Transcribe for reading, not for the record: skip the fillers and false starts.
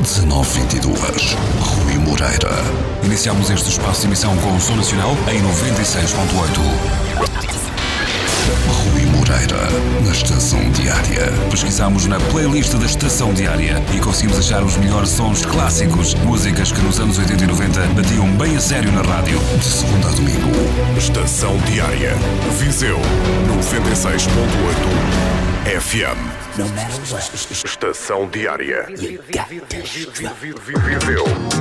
1922. Rui Moreira. Iniciamos este espaço de emissão com o Som Nacional em 96.8. Rui Moreira, na Estação Diária. Pesquisamos na playlist da Estação Diária e conseguimos achar os melhores sons clássicos, músicas que nos anos 80 e 90 batiam bem a sério na rádio. De segunda a domingo. Estação Diária. Viseu 96.8 FM. No matter what. Estação Diária. You got to. Viseu